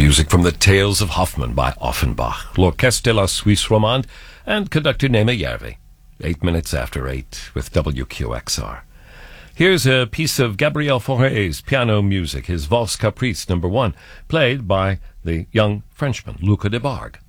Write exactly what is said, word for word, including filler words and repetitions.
music from the Tales of Hoffmann by Offenbach, L'Orchestre de la Suisse Romande, and conductor Nema Järvi. Eight minutes after eight with W Q X R. Here's a piece of Gabriel Fauré's piano music, his Valse Caprice number one, played by the young Frenchman, Luca Debargue.